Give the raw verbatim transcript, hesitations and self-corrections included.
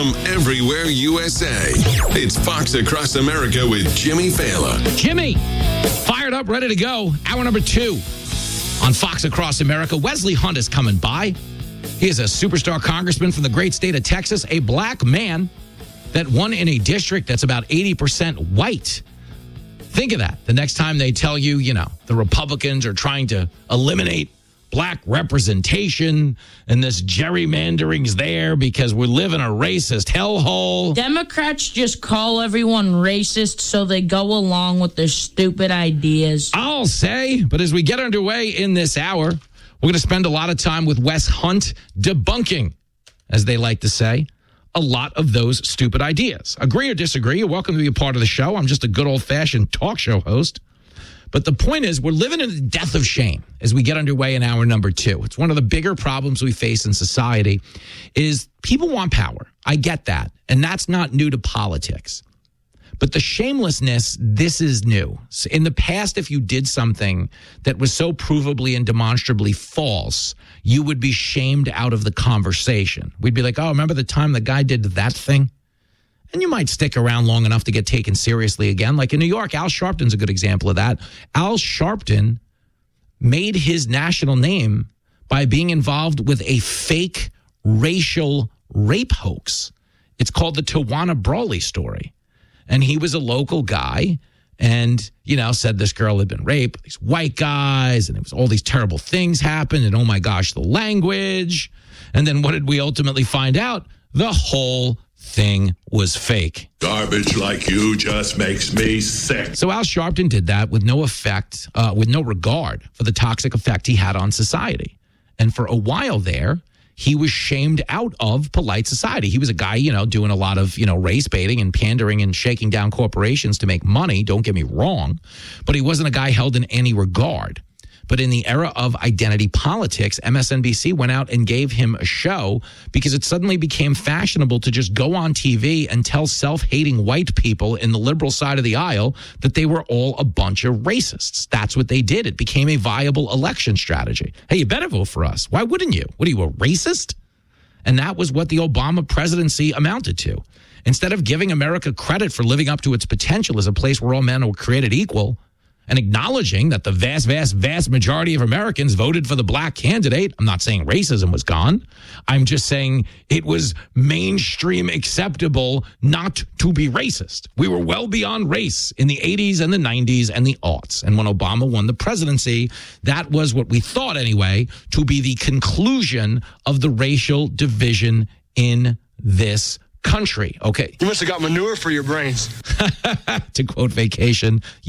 from everywhere U S A. It's Fox Across America with Jimmy Fallon. Jimmy, fired up, ready to go. Hour number two on Fox Across America. Wesley Hunt is coming by. He is a superstar congressman from the great state of Texas, a black man that won in a district that's about eighty percent white. Think of that. The next time they tell you, you know, the Republicans are trying to eliminate black representation and this gerrymandering's there because we live in a racist hellhole. Democrats just call everyone racist so they go along with their stupid ideas. I'll say, but as we get underway in this hour, we're going to spend a lot of time with Wes Hunt debunking, as they like to say, a lot of those stupid ideas. Agree or disagree, you're welcome to be a part of the show. I'm just a good old-fashioned talk show host. But the point is, we're living in the death of shame as we get underway in hour number two. It's one of the bigger problems we face in society is people want power. I get that. And that's not new to politics. But the shamelessness, this is new. In the past, if you did something that was so provably and demonstrably false, you would be shamed out of the conversation. We'd be like, oh, remember the time the guy did that thing? And you might stick around long enough to get taken seriously again. Like in New York, Al Sharpton's a good example of that. Al Sharpton made his national name by being involved with a fake racial rape hoax. It's called the Tawana Brawley story. And he was a local guy and, you know, said this girl had been raped, these white guys, and it was all these terrible things happened. And oh my gosh, the language. And then what did we ultimately find out? The whole thing was fake. Garbage like you just makes me sick. So Al Sharpton did that with no effect, uh, with no regard for the toxic effect he had on society. And for a while there, he was shamed out of polite society. He was a guy, you know, doing a lot of, you know, race baiting and pandering and shaking down corporations to make money. Don't get me wrong. But he wasn't a guy held in any regard. But in the era of identity politics, M S N B C went out and gave him a show because it suddenly became fashionable to just go on T V and tell self-hating white people in the liberal side of the aisle that they were all a bunch of racists. That's what they did. It became a viable election strategy. Hey, you better vote for us. Why wouldn't you? What are you, a racist? And that was what the Obama presidency amounted to. Instead of giving America credit for living up to its potential as a place where all men are created equal, and acknowledging that the vast, vast, vast majority of Americans voted for the black candidate. I'm not saying racism was gone. I'm just saying it was mainstream acceptable not to be racist. We were well beyond race in the eighties and the nineties and the aughts. And when Obama won the presidency, that was what we thought anyway, to be the conclusion of the racial division in this country. Okay. You must have got manure for your brains. To quote Vacation,